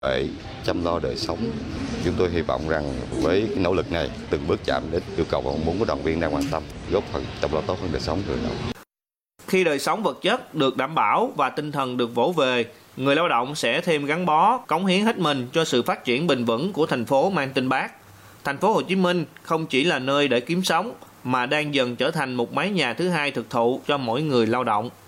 để chăm lo đời sống. Chúng tôi hy vọng rằng với cái nỗ lực này từng bước chạm đến yêu cầu và mong muốn của đoàn viên đang quan tâm, góp phần chăm lo tốt hơn đời sống người lao động. Khi đời sống vật chất được đảm bảo và tinh thần được vỗ về, người lao động sẽ thêm gắn bó, cống hiến hết mình cho sự phát triển bền vững của thành phố mang tên Bác. Thành phố Hồ Chí Minh không chỉ là nơi để kiếm sống mà đang dần trở thành một mái nhà thứ hai thực thụ cho mỗi người lao động.